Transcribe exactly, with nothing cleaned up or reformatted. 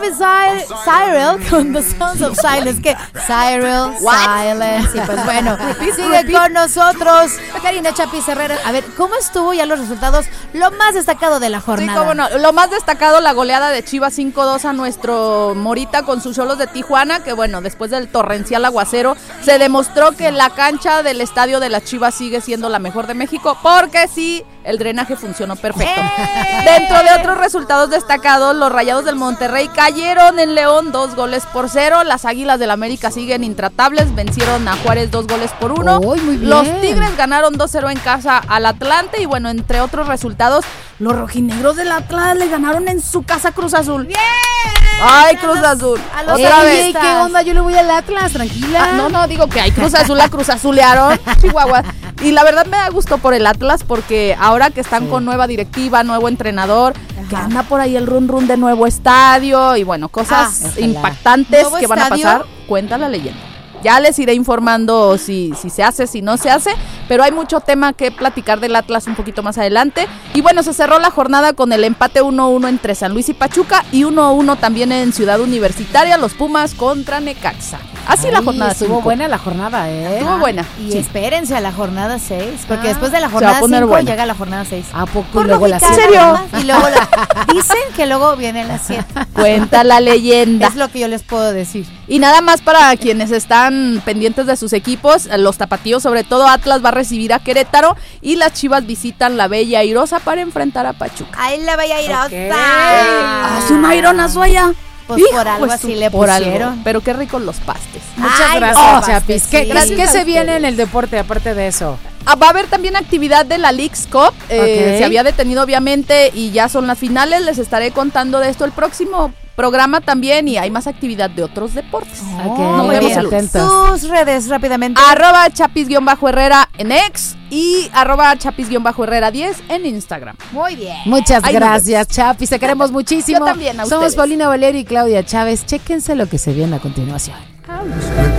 Travis Cy- Cyril con The Sounds of Silence. Que Cyril, Silence. Y pues bueno, sigue con nosotros Karina Chapis Herrera. A ver, ¿cómo estuvo ya los resultados? Lo más destacado de la jornada. Sí, cómo no. Lo más destacado, la goleada de Chivas cinco dos a nuestro Morita con sus Xolos de Tijuana, que bueno, después del torrencial aguacero, se demostró que la cancha del estadio de las Chivas sigue siendo la mejor de México, porque sí, el drenaje funcionó perfecto. ¡Eh! Dentro de otros resultados destacados, los Rayados del Monterrey cayeron en León dos goles por cero, las Águilas del América siguen intratables, vencieron a Juárez dos goles por uno, oh, muy bien. Los Tigres ganaron dos cero en casa al Atlante, y bueno, entre otros resultados, los rojinegros del Atlas le ganaron en su casa a Cruz Azul. ¡Bien! ¡Ay, Cruz Azul! A los Otra Ey, vez. ¿qué onda? Yo le voy al Atlas, tranquila. Ah, no, no, digo que hay Cruz Azul, la Cruz Azulearon, Chihuahua. Y la verdad me da gusto por el Atlas, porque ahora que están sí. con nueva directiva, nuevo entrenador, ajá, que anda por ahí el run run de nuevo estadio y bueno, cosas ah, impactantes que van estadio? a pasar, cuenta la leyenda. Ya les iré informando si, si se hace, si no se hace, pero hay mucho tema que platicar del Atlas un poquito más adelante. Y bueno, se cerró la jornada con el empate uno uno entre San Luis y Pachuca, y uno uno también en Ciudad Universitaria, los Pumas contra Necaxa. Así Ay, la jornada estuvo cinco. Buena la jornada, ¿eh? Estuvo buena. Y sí. espérense a la jornada seis, porque ah, después de la se jornada cinco buena. llega la jornada seis. ¿A poco? Por y luego la ¿En serio? Y luego la, dicen que luego viene la siete. Cuenta la leyenda. Es lo que yo les puedo decir. Y nada más para quienes están pendientes de sus equipos, los tapatíos, sobre todo Atlas va a recibir a Querétaro y las Chivas visitan la Bella Airosa para enfrentar a Pachuca. ¡Ay, la Bella Airosa! Okay. ¡Hace un aironazo allá! Pues Hijo, por algo pues así le por pusieron. Algo. Pero qué ricos los pastes. Muchas Ay, gracias, oh, Chapis. sí. ¿Qué, Gracias ¿qué se viene en el deporte aparte de eso? Ah, va a haber también actividad de la Leagues Cup. Eh, okay. Se había detenido obviamente y ya son las finales. Les estaré contando de esto el próximo programa también, y hay más actividad de otros deportes. Oh, okay. No muy bien. Tus redes rápidamente. Arroba Chapis-Herrera en X y arroba Chapis-Herrera diez en Instagram. Muy bien. Muchas Ahí gracias, Chapis. Te queremos muchísimo. Yo también, a Somos ustedes. Paulina Valerio y Claudia Chávez. Chéquense lo que se viene a continuación.